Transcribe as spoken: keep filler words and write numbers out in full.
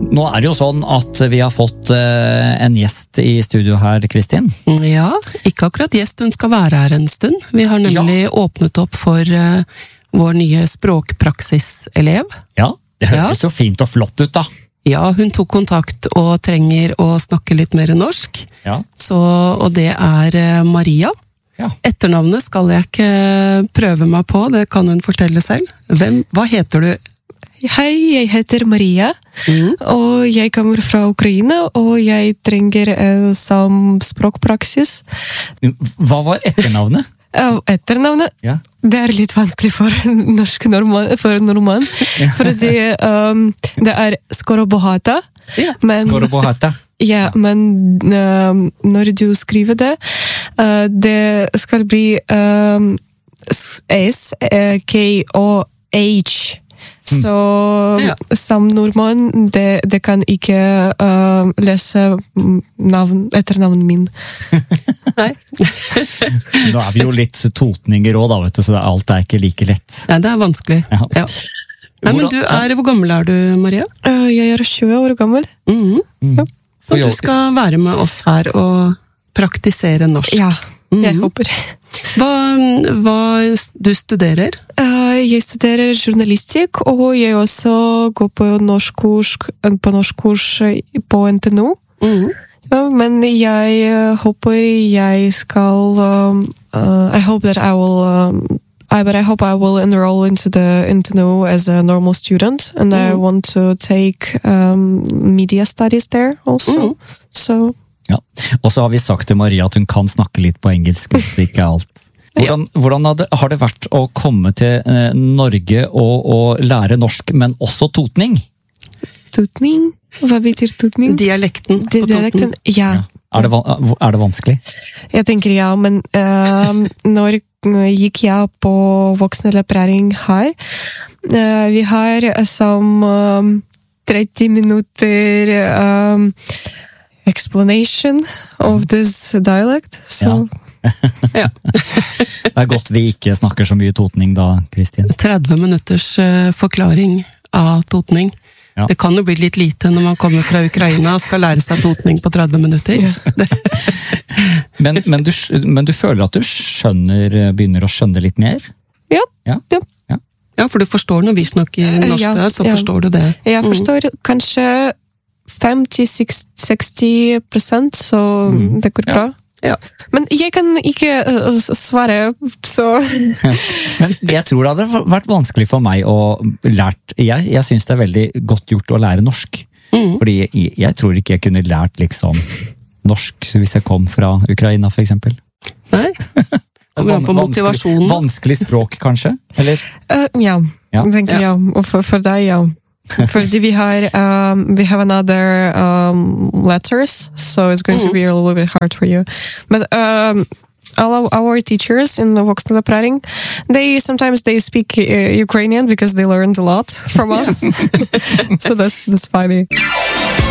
Nå er det jo sånn at vi har fått uh, en gjest i studio her, Kristin. Ja, ikke akkurat gjest, hun skal være her en stund. Vi har nemlig ja. åpnet opp for uh, vår nye språkpraksiselev. Ja, det høres ja. jo fint og flott ut da. Ja, hun tok kontakt og trenger å snakke litt mer norsk. Ja. Så, og det er uh, Maria. Ja. Etternavnet skal jeg ikke prøve meg på, det kan hun fortelle selv. Hvem, hva heter du? Hei, jeg heter Maria, mm. og jeg kommer fra Ukraina, og jeg trenger uh, som språkpraksis. Hva var etternavnet? Uh, etternavnet? Ja. Det er litt vanskelig for norsk nordmann, for nordmann, ja. fordi um, det er Skorobohata. Ja. Men, Skorobohata. Ja, men uh, når du skriver det, uh, det skal bli um, S, K og H. Så ja. som nordmann, det, det kan ikke uh, lese navn, etternavnet min. Nei. Nå er vi jo litt totninger også, da, vet du, så alt er ikke like lett. Nei, det er vanskelig. Ja. Ja. Nei, men du er, hvor gammel er du, Maria? Uh, jeg er tjue år gammel. Mm-hmm. Mm. Ja. Og du skal være med oss her og praktisere norsk. Ja, jeg mm-hmm. håper. Hva, hva du studerer? Uh, jeg studerer journalistikk, og jeg også går på norskkurs på norskkurs på N T N U. Mm. Ja, men jeg uh, håper jeg skal um, uh, I hope that I will um, I, but I hope I will enroll into the N T N U as a normal student, and mm. I want to take um, media studies there also. Mm. So ja. Og så har vi sagt til Maria at hun kan snakke litt på engelsk, hvis det ikke er alt. Hvordan, hvordan har, det, har det vært å komme til eh, Norge og, og lære norsk, men også totning? Totning? Hva betyr totning? Dialekten på Dialekten, Toten. ja. Ja. Er, det, er det vanskelig? Jeg tenker ja, men uh, når gikk jeg på voksenopplæring her, uh, vi har som um, tretti minutter um, explanation of this dialect, så... Ja. Det er godt vi ikke snakker så mye totning da, Kristin. tretti minutters uh, forklaring av totning. Ja. Det kan jo bli litt lite når man kommer fra Ukraina og skal lære seg totning på tretti minutter. men, men, du, men du føler at du skjønner, begynner å skjønne litt mer? Ja. Ja, ja. ja. Ja, for du forstår når vi snakker norsk, ja, så ja. forstår du det. Jeg forstår mm. kanskje femti til seksti prosent, så mm. det går bra. Ja. Men jeg kan ikke uh, svare, så... Men jeg tror det hadde vært vanskelig for meg å lært... Jeg, jeg synes det er veldig godt gjort å lære norsk. Mm. Fordi jeg, jeg tror ikke jeg kunne lært liksom norsk hvis jeg kom fra Ukraina, for eksempel. Nei. Van, på motivasjonen. Vanskelig, vanskelig språk, kanskje? Eller? Uh, ja, ja. jeg tenker ja. Og for, for deg, ja. Fordi vi har um, we have another um, letters, so it's going mm. to be a little bit hard for you. But um, all of our teachers in the voksenopplæring, they sometimes they speak uh, Ukrainian because they learned a lot from us. So that's that's funny.